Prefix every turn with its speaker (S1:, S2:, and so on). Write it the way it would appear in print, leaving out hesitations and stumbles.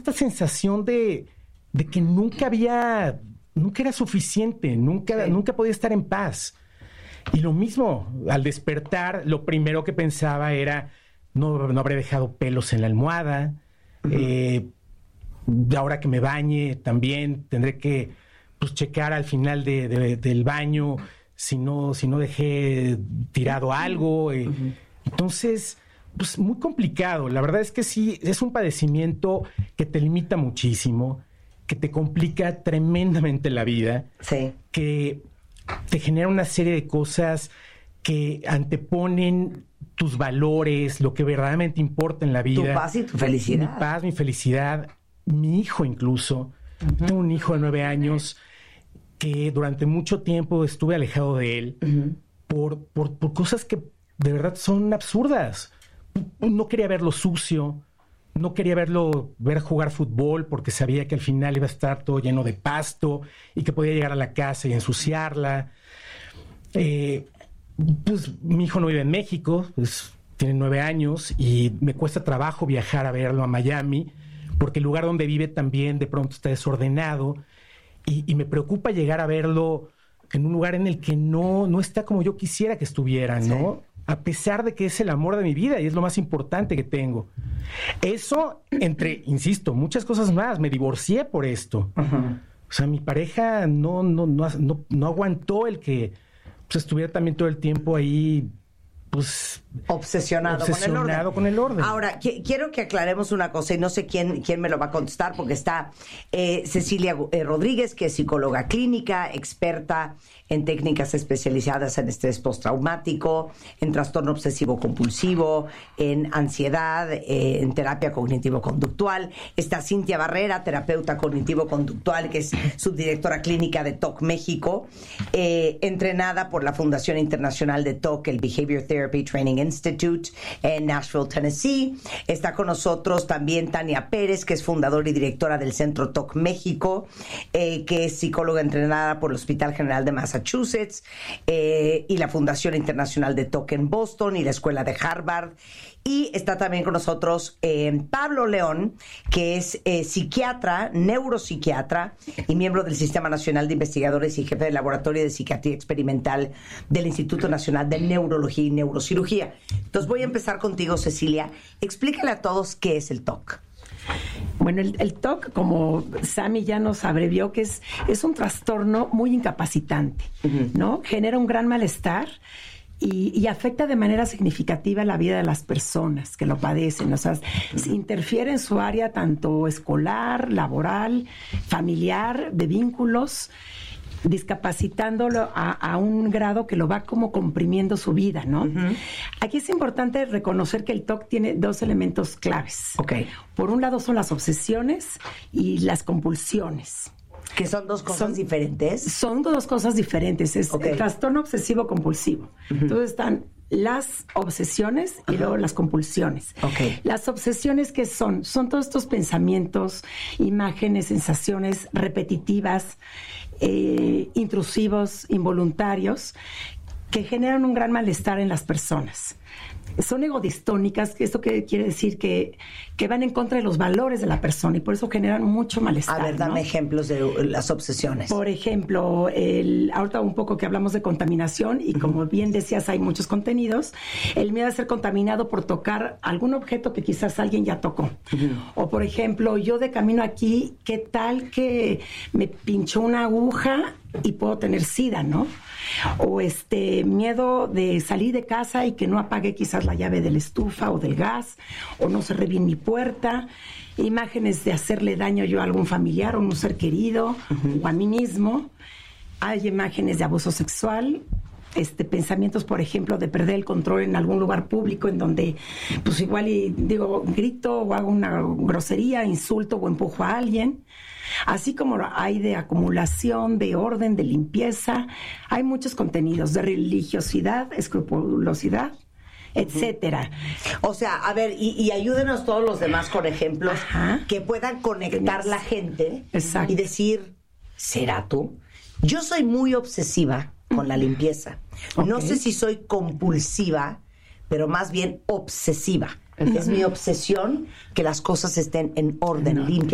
S1: esta sensación de que nunca era suficiente, nunca podía estar en paz. Y lo mismo, al despertar, lo primero que pensaba era, no habré dejado pelos en la almohada, ahora que me bañe también tendré que checar al final del baño si no dejé tirado algo. Entonces, pues muy complicado. La verdad es que sí, es un padecimiento que te limita muchísimo, que te complica tremendamente la vida, que te genera una serie de cosas que anteponen tus valores, lo que verdaderamente importa en la vida.
S2: Tu paz y tu felicidad.
S1: Mi paz, mi felicidad, mi hijo incluso. Tengo un hijo de 9 años que durante mucho tiempo estuve alejado de él por cosas que de verdad son absurdas. No quería verlo sucio, no quería ver jugar fútbol porque sabía que al final iba a estar todo lleno de pasto y que podía llegar a la casa y ensuciarla. Pues mi hijo no vive en México, pues tiene 9 años y me cuesta trabajo viajar a verlo a Miami porque el lugar donde vive también de pronto está desordenado y me preocupa llegar a verlo en un lugar en el que no está como yo quisiera que estuviera, ¿no? A pesar de que es el amor de mi vida y es lo más importante que tengo. Eso, insisto, muchas cosas más. Me divorcié por esto. O sea, mi pareja no aguantó el que estuviera también todo el tiempo ahí, pues...
S2: Obsesionado
S1: con el orden.
S2: Ahora, quiero que aclaremos una cosa, y no sé quién me lo va a contestar, porque está Cecilia Rodríguez, que es psicóloga clínica, experta en técnicas especializadas en estrés postraumático, en trastorno obsesivo-compulsivo, en ansiedad, en terapia cognitivo-conductual. Está Cintia Barrera, terapeuta cognitivo-conductual, que es subdirectora clínica de TOC México, entrenada por la Fundación Internacional de TOC, el Behavior Therapy Training Institute en Nashville, Tennessee. Está con nosotros también Tania Pérez, que es fundadora y directora del Centro TOC México, que es psicóloga entrenada por el Hospital General de Massachusetts y la Fundación Internacional de TOC en Boston y la Escuela de Harvard. Y está también con nosotros Pablo León, que es psiquiatra, neuropsiquiatra y miembro del Sistema Nacional de Investigadores y jefe del Laboratorio de Psiquiatría Experimental del Instituto Nacional de Neurología y Neurocirugía. Entonces voy a empezar contigo, Cecilia. Explícale a todos qué es el TOC.
S3: Bueno, el TOC, como Sammy ya nos abrevió, que es un trastorno muy incapacitante, ¿no? Genera un gran malestar y afecta de manera significativa la vida de las personas que lo padecen. O sea, interfiere en su área tanto escolar, laboral, familiar, de vínculos, discapacitándolo a un grado que lo va como comprimiendo su vida, ¿no? Aquí es importante reconocer que el TOC tiene 2 elementos claves. Por un lado son las obsesiones y las compulsiones.
S2: ¿Que son 2 cosas diferentes?
S3: Son 2 cosas diferentes. Es el trastorno obsesivo-compulsivo. Entonces están las obsesiones y luego las compulsiones. Las obsesiones, ¿qué son? Son todos estos pensamientos, imágenes, sensaciones repetitivas, intrusivos, involuntarios, que generan un gran malestar en las personas. Son egodistónicas, que esto quiere decir que van en contra de los valores de la persona y por eso generan mucho malestar.
S2: A ver, dame ejemplos de las obsesiones.
S3: Por ejemplo, ahorita un poco que hablamos de contaminación y como bien decías, hay muchos contenidos. El miedo a ser contaminado por tocar algún objeto que quizás alguien ya tocó. O por ejemplo, yo de camino aquí, ¿qué tal que me pinchó una aguja y puedo tener SIDA, ¿no? O miedo de salir de casa y que no apague quizás la llave de la estufa o del gas, o no cerré bien mi puerta. Imágenes de hacerle daño yo a algún familiar o a un ser querido o a mí mismo. Hay imágenes de abuso sexual, pensamientos, por ejemplo, de perder el control en algún lugar público en donde, pues igual grito o hago una grosería, insulto o empujo a alguien. Así como hay de acumulación, de orden, de limpieza, hay muchos contenidos de religiosidad, escrupulosidad, etcétera.
S2: O sea, a ver, y ayúdenos todos los demás con ejemplos que puedan conectar la gente.
S3: Exacto.
S2: Y decir, ¿será tú? Yo soy muy obsesiva con la limpieza. No sé si soy compulsiva, pero más bien obsesiva. Es mi obsesión que las cosas estén en orden, limpias.